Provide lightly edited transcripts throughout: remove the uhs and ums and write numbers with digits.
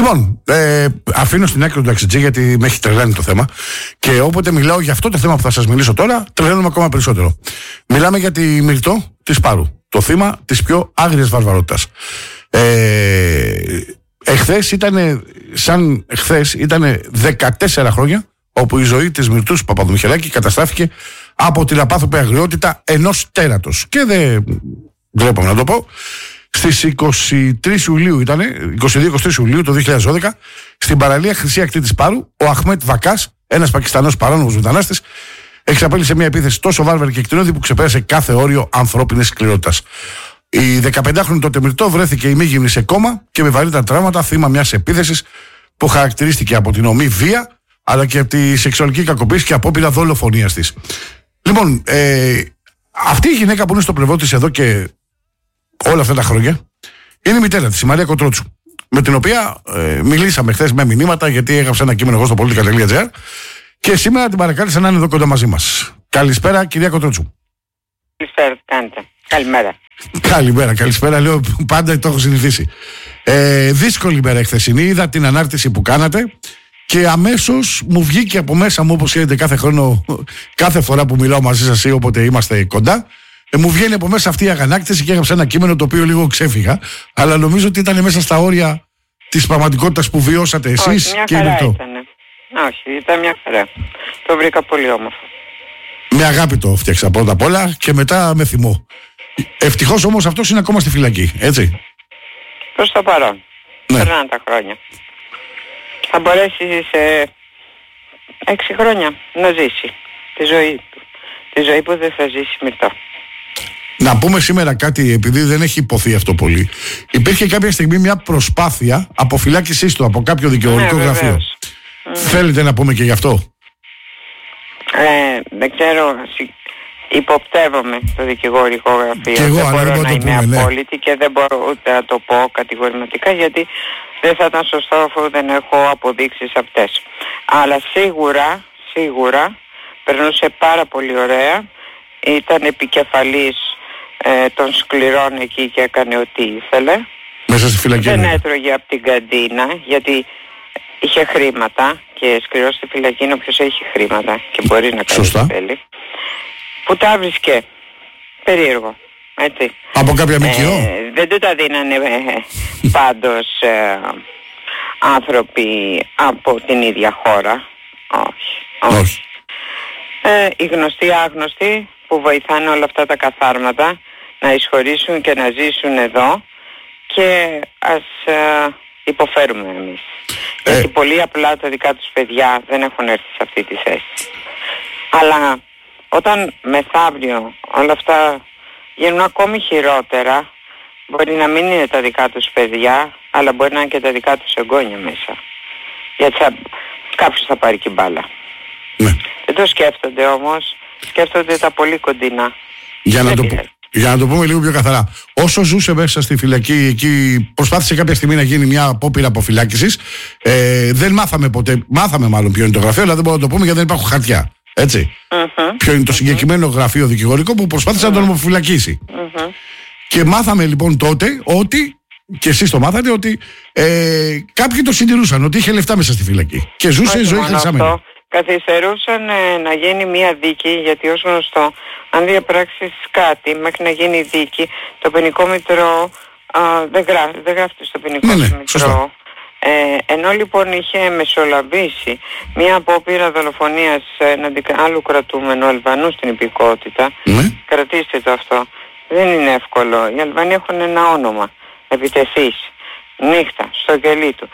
Λοιπόν, αφήνω στην άκρη του ταξιτζή γιατί με έχει τρελάνει το θέμα. Και όποτε μιλάω για αυτό το θέμα που θα σας μιλήσω τώρα, τρελαίνουμε ακόμα περισσότερο. Μιλάμε για τη Μυρτώ της Πάρου. Το θύμα της πιο άγριας βαρβαρότητας. Εχθές ήταν 14 χρόνια όπου η ζωή της Μυρτούς Παπαδομιχελάκη καταστράφηκε από την απάνθρωπη αγριότητα ενός τέρατος. Και δεν βλέπω να το πω. Στις 22-23 Ιουλίου το 2012, στην παραλία Χρυσή Ακτή της Πάρου, ο Αχμέτ Βακάς, ένας Πακιστανός παράνομος μετανάστης, εξαπέλυσε μια επίθεση τόσο βάρβαρη και κτηνώδη που ξεπέρασε κάθε όριο ανθρώπινης σκληρότητας. Η 15χρονη τότε Μυρτώ βρέθηκε ημίγυμνη σε κόμμα και με βαρύτερα τραύματα, θύμα μιας επίθεσης που χαρακτηρίστηκε από την ομή βία, αλλά και από τη σεξουαλική κακοποίηση και απόπειρα δολοφονίας της. Λοιπόν, αυτή η γυναίκα που είναι στο πλευρό της εδώ και όλα αυτά τα χρόνια είναι η μητέρα της, η Μαρία Κοτρότσου, με την οποία μιλήσαμε χθες με μηνύματα, γιατί έγραψε ένα κείμενο εγώ στο politica.gr και σήμερα την παρακάλεσα να είναι εδώ κοντά μαζί μας. Καλησπέρα, κυρία Κοτρότσου. Καλησπέρα, τι κάνετε? Καλημέρα. Καλησπέρα, λέω, πάντα το έχω συνηθίσει. Δύσκολη μέρα χθεσινή, είδα την ανάρτηση που κάνατε και αμέσως μου βγήκε από μέσα μου, όπως ξέρετε κάθε χρόνο, κάθε φορά που μιλάω μαζί σας ή όποτε είμαστε κοντά, μου βγαίνει από μέσα αυτή η αγανάκτηση και έγραψα ένα κείμενο το οποίο λίγο ξέφυγα, αλλά νομίζω ότι ήταν μέσα στα όρια της πραγματικότητας που βιώσατε εσείς. Όχι, και η Μυρτώ. Όχι, ήταν μια χαρά. Το βρήκα πολύ όμορφο. Με αγάπη το φτιάξα πρώτα απ' όλα και μετά με θυμό. Ευτυχώς όμως αυτός είναι ακόμα στη φυλακή, έτσι. Προς το παρόν. Ναι. Περνάνε τα χρόνια. Θα μπορέσει σε 6 χρόνια να ζήσει τη ζωή του. Τη ζωή που δεν θα ζήσει Μυρτώ. Να πούμε σήμερα κάτι, επειδή δεν έχει υποθεί αυτό πολύ. Υπήρχε κάποια στιγμή μια προσπάθεια αποφυλάκησής του από κάποιο δικηγορικό γραφείο. Θέλετε να πούμε και γι' αυτό? Δεν ξέρω, υποπτεύομαι το δικηγορικό γραφείο. Δεν μπορώ να είμαι απόλυτη και δεν μπορώ ούτε να το πω κατηγορηματικά, γιατί δεν θα ήταν σωστό αφού δεν έχω αποδείξεις αυτές. Αλλά σίγουρα περνούσε πάρα πολύ ωραία. Ήταν επικεφαλής των σκληρών εκεί και έκανε ό,τι ήθελε. Μέσα στη φυλακή. Δεν έτρωγε από την καντίνα γιατί είχε χρήματα και σκληρός στη φυλακή είναι όποιος έχει χρήματα και μπορεί να κάνει ό,τι θέλει. Που τα βρίσκε περίεργο, έτσι. Από κάποια ΜΚΟ. Δεν του τα δίνανε πάντως άνθρωποι από την ίδια χώρα. Όχι. Οι γνωστοί άγνωστοι που βοηθάνε όλα αυτά τα καθάρματα να εισχωρήσουν και να ζήσουν εδώ και ας υποφέρουμε εμείς. Γιατί πολύ απλά τα δικά τους παιδιά δεν έχουν έρθει σε αυτή τη θέση. Αλλά όταν μεθαύριο όλα αυτά γίνουν ακόμη χειρότερα, μπορεί να μην είναι τα δικά τους παιδιά, αλλά μπορεί να είναι και τα δικά τους εγγόνια μέσα. Γιατί κάποιος θα πάρει και μπάλα. Ναι. Δεν το σκέφτονται όμως, σκέφτονται τα πολύ κοντινά. Για να το πούμε λίγο πιο καθαρά. Όσο ζούσε μέσα στη φυλακή, εκεί προσπάθησε κάποια στιγμή να γίνει μια απόπειρα αποφυλάκησης. Δεν μάθαμε ποτέ, μάθαμε μάλλον ποιο είναι το γραφείο, αλλά δεν μπορούμε να το πούμε γιατί δεν υπάρχουν χαρτιά. Έτσι. Ποιο είναι το συγκεκριμένο γραφείο δικηγορικό που προσπάθησε να τον αποφυλακίσει. Και μάθαμε λοιπόν τότε ότι, και εσείς το μάθατε, ότι κάποιοι το συντηρούσαν, ότι είχε λεφτά μέσα στη φυλακή. Και ζούσε ζωή χρυσαμένη. Καθυστερούσαν να γίνει μια δίκη, γιατί ως γνωστό, αν διαπράξεις κάτι μέχρι να γίνει δίκη, το ποινικό μητρό δεν γράφεται στο ποινικό μητρό. Ενώ λοιπόν είχε μεσολαβήσει μια απόπειρα δολοφονίας εναντί άλλου κρατούμενου Αλβανού στην υπηκότητα, κρατήστε το αυτό, δεν είναι εύκολο. Οι Αλβανοί έχουν ένα όνομα, επιτεθείς, νύχτα, στο κελί του,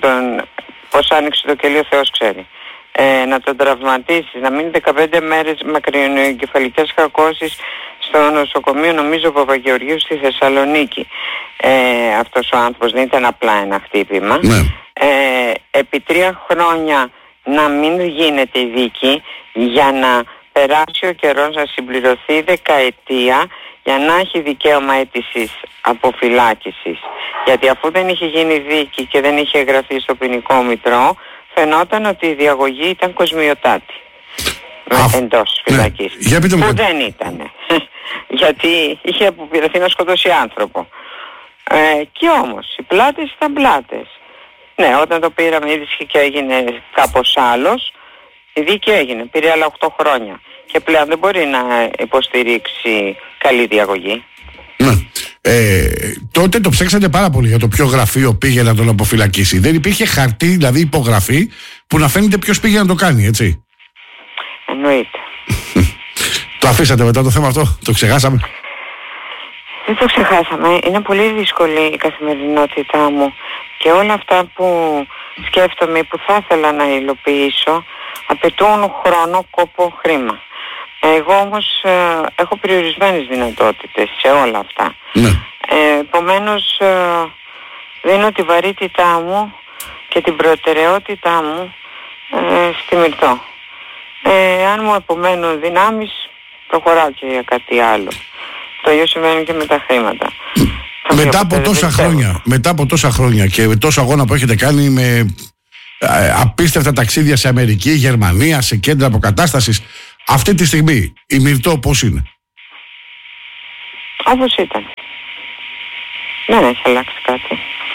πώς άνοιξε το κελί ο Θεός ξέρει. Να τον τραυματίσεις, να μείνει 15 μέρες με κρυονοεγκεφαλικές κακώσεις στο νοσοκομείο, νομίζω Παπαγεωργίου στη Θεσσαλονίκη. Αυτός ο άνθρωπος δεν ήταν απλά ένα χτύπημα. Επί 3 χρόνια να μην γίνεται η δίκη, για να περάσει ο καιρός, να συμπληρωθεί η δεκαετία, για να έχει δικαίωμα αίτησης αποφυλάκησης. Γιατί αφού δεν είχε γίνει δίκη και δεν είχε εγγραφεί στο ποινικό μητρό, φαινόταν ότι η διαγωγή ήταν κοσμιωτάτη εντός φυλακής. Που δεν ήταν. Γιατί είχε αποπειραθεί να σκοτώσει άνθρωπο. Και όμως οι πλάτες ήταν πλάτες. Ναι, όταν το πήραμε η δίκη και έγινε κάπως άλλος, η δίκη έγινε, πήρε άλλα 8 χρόνια και πλέον δεν μπορεί να υποστηρίξει καλή διαγωγή. Ναι. Τότε το ψάξατε πάρα πολύ για το ποιο γραφείο πήγε να τον αποφυλακίσει. Δεν υπήρχε χαρτί, δηλαδή υπογραφή, που να φαίνεται ποιος πήγε να το κάνει, έτσι? Εννοείται. Το αφήσατε μετά το θέμα αυτό, το ξεχάσαμε? Δεν το ξεχάσαμε. Είναι πολύ δύσκολη η καθημερινότητά μου και όλα αυτά που σκέφτομαι, που θα ήθελα να υλοποιήσω, απαιτούν χρόνο, κόπο, χρήμα. Εγώ όμως έχω περιορισμένες δυνατότητες σε όλα αυτά. Ναι. Επομένως δίνω τη βαρύτητά μου και την προτεραιότητά μου στη Μυρτώ. Αν μου απομένουν δυνάμεις, προχωράω και για κάτι άλλο. Το ίδιο συμβαίνει και με τα χρήματα. Μετά από τόσα χρόνια και τόσο αγώνα που έχετε κάνει με απίστευτα ταξίδια σε Αμερική, Γερμανία, σε κέντρα αποκατάστασης, αυτή τη στιγμή η Μυρτώ πώς είναι? Όπως ήταν. Δεν έχει αλλάξει κάτι.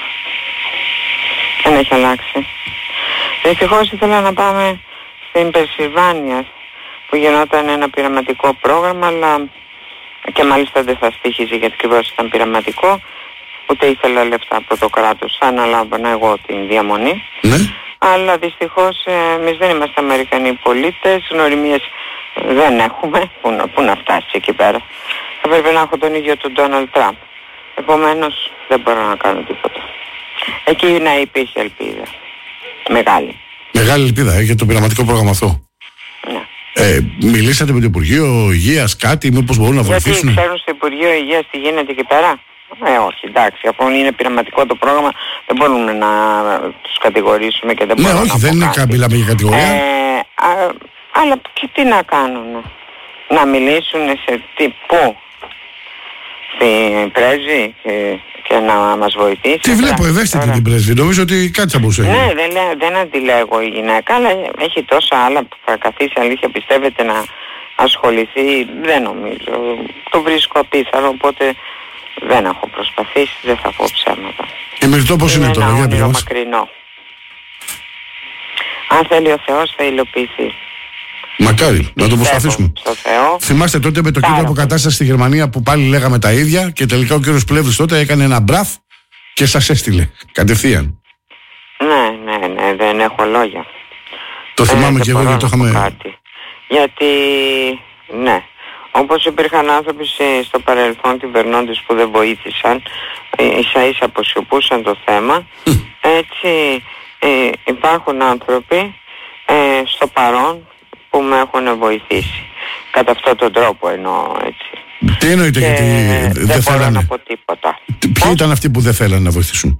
Δεν έχει αλλάξει. Δυστυχώς ήθελα να πάμε στην Πενσιλβάνια που γινόταν ένα πειραματικό πρόγραμμα, αλλά και μάλιστα δεν θα στοίχιζε γιατί ακριβώς ήταν πειραματικό, ούτε ήθελα λεφτά από το κράτος, θα αναλάμβανα εγώ την διαμονή. Ναι. Αλλά δυστυχώς εμείς δεν είμαστε Αμερικανοί πολίτες, γνωριμίες δεν έχουμε, πού να φτάσει εκεί πέρα. Θα πρέπει να έχω τον ίδιο τον Ντόναλντ Τραμπ. Επομένως δεν μπορώ να κάνω τίποτα. Εκεί να υπήρχε ελπίδα. Μεγάλη. Μεγάλη ελπίδα για το πειραματικό πρόγραμμα αυτό. Ναι. Μιλήσατε με το Υπουργείο Υγείας κάτι, μήπως μπορούν να βοηθήσουν? Γιατί ξέρουν στο Υπουργείο Υγείας τι γίνεται εκεί πέρα? Όχι, εντάξει, αφού είναι πειραματικό το πρόγραμμα δεν μπορούμε να τους κατηγορήσουμε και δεν μπορούμε να όχι, δεν είναι μιλάμε για κατηγορία. Αλλά και τι να κάνουν? Να μιλήσουν σε πού? Στην πρέσβη και να μας βοηθήσει? Τι βλέπω ευαίσθητη την πρέσβη, νομίζω ότι κάτι θα μπορούσε. Ναι, δεν αντιλέγω η γυναίκα, αλλά έχει τόσα άλλα που θα καθίσει, αλήθεια πιστεύετε να ασχοληθεί? Δεν νομίζω, το βρίσκω απίθανο, οπότε δεν έχω προσπαθήσει, δεν θα πω ψέματα. Η Μυρτώ πώς είναι τώρα? Είναι ένα όνειρο μακρινό. Αν θέλει ο Θεός θα υλοποιηθεί. Μακάρι, να το προσπαθήσουμε. Θυμάστε τότε με το κέντρο αποκατάσταση στη Γερμανία που πάλι λέγαμε τα ίδια και τελικά ο κύριος Πλεύρης τότε έκανε ένα μπραφ και σας έστειλε κατευθείαν. Ναι, δεν έχω λόγια. Το θυμάμαι και εγώ γιατί το είχαμε... Κάτι. Γιατί, ναι, όπως υπήρχαν άνθρωποι στο παρελθόν κυβερνώντες που δεν βοήθησαν, ίσα-ίσα αποσιωπούσαν το θέμα, έτσι υπάρχουν άνθρωποι στο παρόν που με έχουν βοηθήσει. Κατά αυτόν τον τρόπο εννοώ, έτσι. Τι εννοείται? Γιατί δεν μπορώ να πω τίποτα. Ποιοι ήταν αυτοί που δεν θέλανε να βοηθήσουν?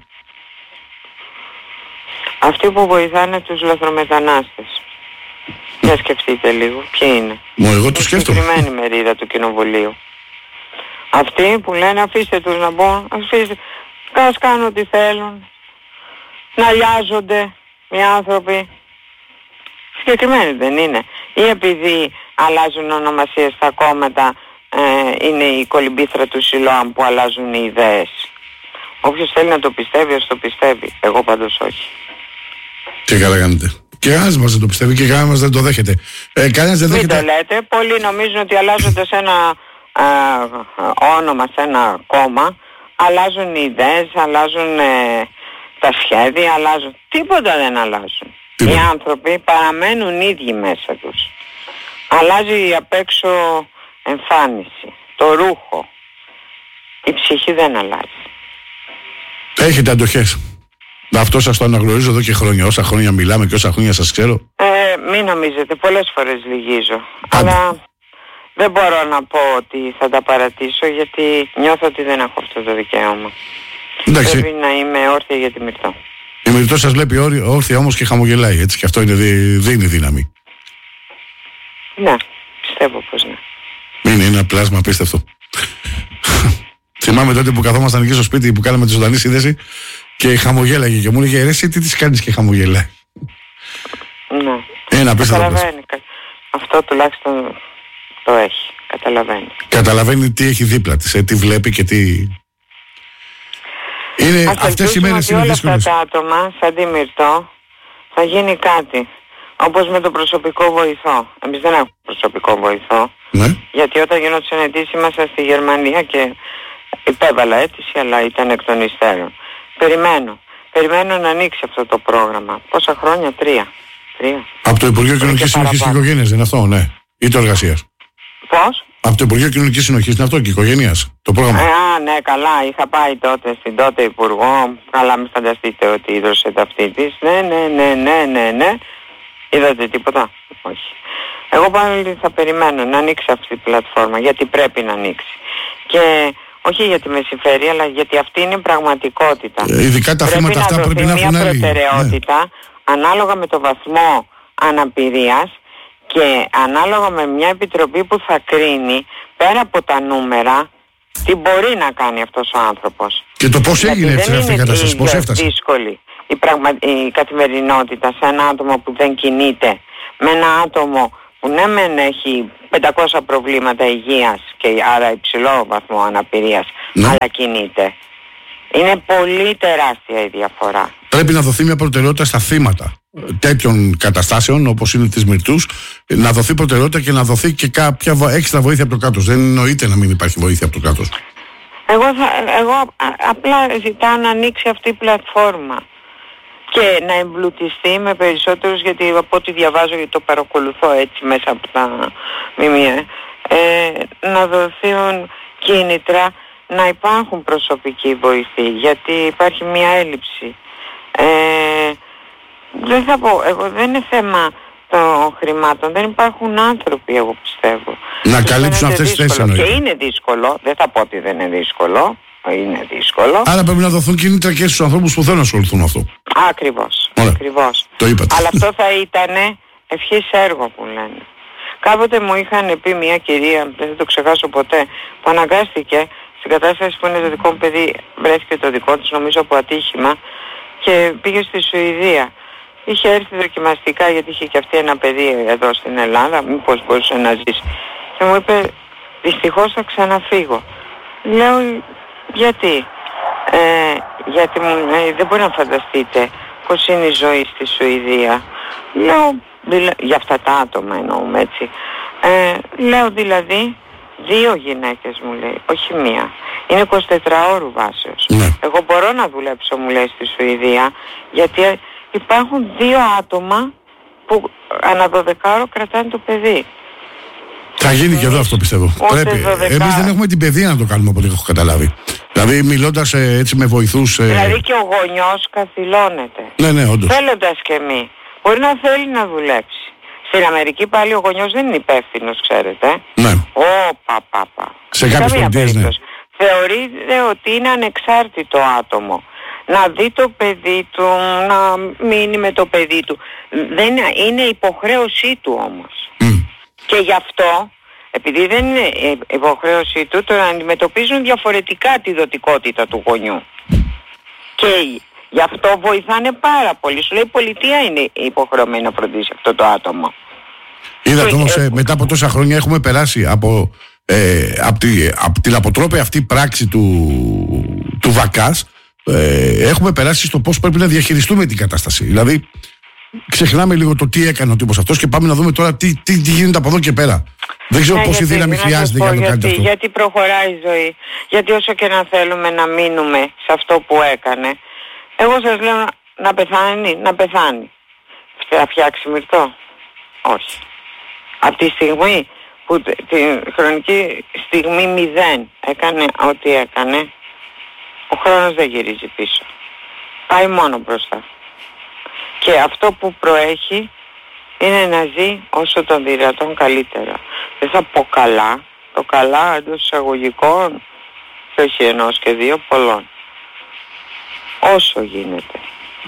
Αυτοί που βοηθάνε τους λαθρομετανάστες. Για σκεφτείτε λίγο, ποιοι είναι? Εγώ το σκέφτομαι. Συγκεκριμένη μερίδα του κοινοβουλίου. Αυτοί που λένε αφήστε τους να μπουν, αφήστε, ας κάνουν ό,τι θέλουν, να λιάζονται οι άνθρωποι. Συγκεκριμένοι δεν είναι? Ή επειδή αλλάζουν ονομασίες στα κόμματα, είναι η κολυμπήθρα του Σιλόαμ που αλλάζουν οι ιδέες? Όποιος θέλει να το πιστεύει, ας το πιστεύει. Εγώ πάντως όχι. Και καλά κάνετε. Και κανένας μας δεν το πιστεύει και κανένας μας δεν το δέχεται. Κανένας δεν δέχεται. Μην το λέτε. Πολλοί νομίζουν ότι αλλάζοντας ένα όνομα σε ένα κόμμα, αλλάζουν οι ιδέες, αλλάζουν τα σχέδια, αλλάζουν. Τίποτα δεν αλλάζουν. Οι άνθρωποι παραμένουν ίδιοι μέσα τους. Αλλάζει η απ' έξω εμφάνιση, το ρούχο. Η ψυχή δεν αλλάζει. Έχετε αντοχές. Αυτό σας το αναγνωρίζω εδώ και χρόνια. Όσα χρόνια μιλάμε και όσα χρόνια σας ξέρω. Μην νομίζετε, πολλές φορές λυγίζω. Αλλά δεν μπορώ να πω ότι θα τα παρατήσω, γιατί νιώθω ότι δεν έχω αυτό το δικαίωμα. Εντάξει. Πρέπει να είμαι όρθια για τη Μυρτώ. Η Μυρτώ σας βλέπει όρθια όμως και χαμογελάει, έτσι, και αυτό δίνει δύναμη. Ναι, πιστεύω πως ναι. Είναι ένα πλάσμα απίστευτο. Θυμάμαι τότε που καθόμασταν εκεί στο σπίτι που κάναμε τη ζωντανή σύνδεση και χαμογέλαγε και μου έλεγε ρε εσύ τι της κάνεις και χαμογελάει. Ναι. Είναι απίστευτο. Καταλαβαίνει. Αυτό τουλάχιστον το έχει. Καταλαβαίνει. Καταλαβαίνει τι έχει δίπλα της, τι βλέπει και τι... Είναι αυτές οι μέρες είναι δύσκολες. Όλα αυτά τα άτομα, σαν τη Μυρτώ, θα γίνει κάτι. Όπως με τον προσωπικό βοηθό. Εμείς δεν έχουμε προσωπικό βοηθό. Ναι. Γιατί όταν γινόντουσαν αιτήσεις ήμασταν στη Γερμανία και υπέβαλα αίτηση, αλλά ήταν εκ των υστέρων. Περιμένω να ανοίξει αυτό το πρόγραμμα. Πόσα χρόνια? 3. Από το Υπουργείο Κοινωνικής Συνοχής και Οικογένειας, δεν είναι αυτό, ναι? Ή το Εργασίας? Πώς? Από το Υπουργείο Κοινωνικής Συνοχής είναι αυτό και Οικογένειας, το πρόγραμμα? Ναι, καλά. Είχα πάει τότε στην τότε Υπουργό. Καλά, μην φανταστείτε ότι ίδρωσε ταυτίτης. Ναι. Είδατε τίποτα? Όχι. Εγώ πάλι θα περιμένω να ανοίξει αυτή η πλατφόρμα, γιατί πρέπει να ανοίξει. Και όχι γιατί με συμφέρει, αλλά γιατί αυτή είναι η πραγματικότητα. Ειδικά τα θέματα αυτά πρέπει να έχουν μια προτεραιότητα ανάλογα με το βαθμό αναπηρίας και ανάλογα με μια επιτροπή που θα κρίνει πέρα από τα νούμερα τι μπορεί να κάνει αυτός ο άνθρωπος. Και το πώς έγινε έτσι αυτή η κατάσταση, πώς έφτασε? Είναι δύσκολη η καθημερινότητα σε ένα άτομο που δεν κινείται με ένα άτομο που ναι μεν έχει 500 προβλήματα υγείας και άρα υψηλό βαθμό αναπηρίας, αλλά κινείται. Είναι πολύ τεράστια η διαφορά. Πρέπει να δοθεί μια προτεραιότητα στα θύματα τέτοιων καταστάσεων όπως είναι της Μυρτούς, να δοθεί προτεραιότητα και να δοθεί και κάποια έξτρα βοήθεια από το κράτος. Δεν εννοείται να μην υπάρχει βοήθεια από το κράτος. Εγώ απλά ζητάω να ανοίξει αυτή η πλατφόρμα και να εμπλουτιστεί με περισσότερους, γιατί από ό,τι διαβάζω, γιατί το παρακολουθώ έτσι μέσα από τα ΜΜΕ, να δοθούν κίνητρα να υπάρχουν προσωπικοί βοηθοί, γιατί υπάρχει μια έλλειψη. Δεν θα πω, δεν είναι θέμα των χρημάτων, δεν υπάρχουν άνθρωποι, εγώ πιστεύω. Να καλύψουν αυτές τις θέσεις εννοείται. Και είναι δύσκολο, δεν θα πω ότι δεν είναι δύσκολο, είναι δύσκολο. Άρα πρέπει να δοθούν κίνητρα και στους ανθρώπους που θέλουν να ασχοληθούν με αυτό. Ακριβώς. Το είπατε. Αλλά αυτό θα ήταν ευχής έργο που λένε. Κάποτε μου είχαν πει μια κυρία, δεν θα το ξεχάσω ποτέ, που αναγκάστηκε στην κατάσταση που είναι το δικό μου παιδί, βρέθηκε το δικό της νομίζω από ατύχημα και πήγε στη Σουηδία. Είχε έρθει δοκιμαστικά γιατί είχε και αυτή ένα παιδί εδώ στην Ελλάδα, μήπως μπορούσε να ζήσει. Και μου είπε, δυστυχώς θα ξαναφύγω. Λέω, γιατί? Γιατί μου λέει, δεν μπορεί να φανταστείτε πώς είναι η ζωή στη Σουηδία. Λέω, για αυτά τα άτομα εννοούμε έτσι. Λέω δηλαδή, 2 γυναίκες μου λέει, όχι μία. Είναι 24 ώρου βάσεως. Ναι. Εγώ μπορώ να δουλέψω, μου λέει, στη Σουηδία, γιατί υπάρχουν 2 άτομα που ανά 12 ώρο κρατάνε το παιδί. Θα γίνει και εδώ αυτό πιστεύω. Πρέπει. Εμείς δεν έχουμε την παιδεία να το κάνουμε από ό,τι έχω καταλάβει. Δηλαδή μιλώντας έτσι με βοηθούς. Δηλαδή και ο γονιός καθυλώνεται. Ναι, όντως. Θέλοντας και μη. Μπορεί να θέλει να δουλέψει. Στην Αμερική πάλι ο γονιός δεν είναι υπεύθυνος, ξέρετε. Ναι. Σε κάποιες πολιτείες, ναι. Θεωρείται ότι είναι ανεξάρτητο άτομο. Να δει το παιδί του, να μείνει με το παιδί του. Δεν είναι υποχρέωσή του όμως. Και γι' αυτό, επειδή δεν είναι υποχρέωσή του, το αντιμετωπίζουν διαφορετικά τη δοτικότητα του γονιού. Και γι' αυτό βοηθάνε πάρα πολύ. Σου λέει η πολιτεία είναι υποχρεωμένη να φροντίσει αυτό το άτομο. Είδατε όμως μετά από τόσα χρόνια έχουμε περάσει από την αποτρόπαια αυτή πράξη του ΒΑΚΑΣ, έχουμε περάσει στο πώς πρέπει να διαχειριστούμε την κατάσταση. Δηλαδή ξεχνάμε λίγο το τι έκανε ο τύπος αυτός και πάμε να δούμε τώρα τι γίνεται από εδώ και πέρα. Δεν ξέρω πόση δύναμη χρειάζεται για να το κάνετε αυτό. Γιατί προχωράει η ζωή. Γιατί όσο και να θέλουμε να μείνουμε σε αυτό που έκανε, εγώ σας λέω να πεθάνει. Θα φτιάξει Μυρτώ? Όχι. Από τη στιγμή που τη χρονική στιγμή 0 έκανε ό,τι έκανε, ο χρόνος δεν γυρίζει πίσω. Πάει μόνο μπροστά. Και αυτό που προέχει είναι να ζει όσο τον δυνατόν καλύτερα. Δεν θα πω καλά, το καλά εντός εισαγωγικών, και όχι ενός και 2, πολλών. Όσο γίνεται.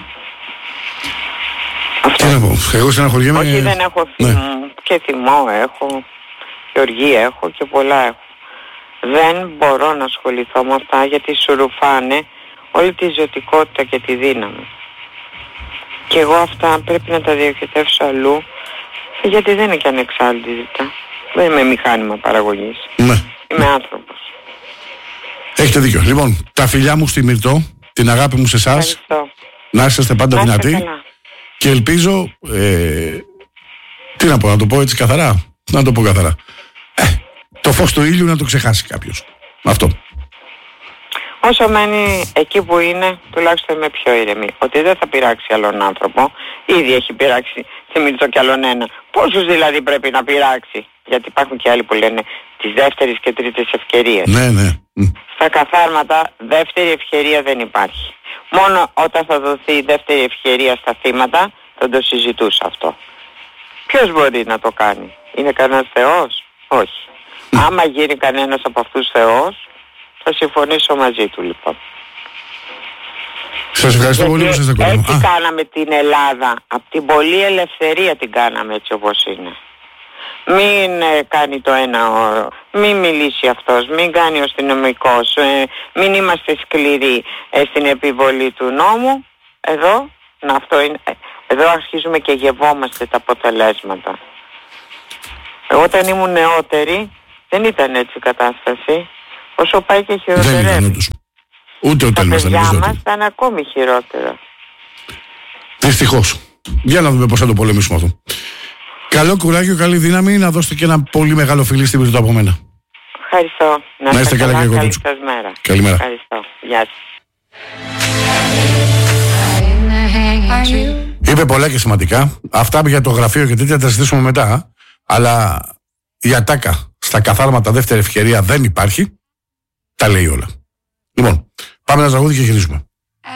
Τι να πω, εγώ στεναχωριέμαι. Όχι, δεν έχω θυμό, και θυμό έχω, και οργή έχω και πολλά έχω. Δεν μπορώ να ασχοληθώ με αυτά γιατί σου ρουφάνε όλη τη ζωτικότητα και τη δύναμη. Και εγώ αυτά πρέπει να τα διοχετεύσω αλλού, γιατί δεν είναι και ανεξάρτητα. Δεν είμαι μηχάνημα παραγωγής. Ναι. Είμαι άνθρωπος. Έχετε δίκιο. Λοιπόν, τα φιλιά μου στη Μυρτώ, την αγάπη μου σε εσάς. Να είσαστε πάντα δυνατοί. Καλά. Και ελπίζω, τι να πω, να το πω έτσι καθαρά. Να το πω καθαρά. Το φως του ήλιου να το ξεχάσει κάποιος. Αυτό. Όσο μένει εκεί που είναι, τουλάχιστον είμαι πιο ήρεμη. Ότι δεν θα πειράξει άλλον άνθρωπο. Ήδη έχει πειράξει σε Μυρτώ κι άλλον ένα. Πόσους δηλαδή πρέπει να πειράξει? Γιατί υπάρχουν και άλλοι που λένε τις δεύτερες και τρίτες ευκαιρίες. Ναι. Στα καθάρματα δεύτερη ευκαιρία δεν υπάρχει. Μόνο όταν θα δοθεί η δεύτερη ευκαιρία στα θύματα θα το συζητούσα αυτό. Ποιος μπορεί να το κάνει? Είναι κανένας θεός? Όχι. Άμα γίνει κανένας από αυτούς θεός, θα συμφωνήσω μαζί του λοιπόν. Σας ευχαριστώ πολύ που σας ακούω. Έτσι κάναμε την Ελλάδα. Από την πολλή ελευθερία την κάναμε έτσι όπως είναι. Μην κάνει το ένα όρο, μην μιλήσει αυτός, μην κάνει ο αστυνομικός, μην είμαστε σκληροί στην επιβολή του νόμου. Εδώ αρχίζουμε και γευόμαστε τα αποτελέσματα. Όταν ήμουν νεότερη δεν ήταν έτσι η κατάσταση. Όσο πάει και χειροτερεύει. Δεν ήταν ούτε όταν ήμασταν εμείς. Τα παιδιά μας ήταν ακόμη χειρότερα. Δυστυχώς. Για να δούμε πώς θα το πολεμήσουμε αυτό. Καλό κουράγιο, καλή δύναμη, να δώσετε και ένα πολύ μεγάλο φιλί στην Μυρτώ από μένα. Ευχαριστώ. Να είστε καλά και εγώ. Καλή σας μέρα. Καλημέρα. Ευχαριστώ. Γεια σας. Είπε πολλά και σημαντικά. Αυτά για το γραφείο και τέτοια τα συζητήσουμε μετά. Αλλά η ατάκα στα καθάρματα δεύτερη ευκαιρία δεν υπάρχει. Τα λέει όλα. Λοιπόν, πάμε ένα τραγούδι και γυρίζουμε.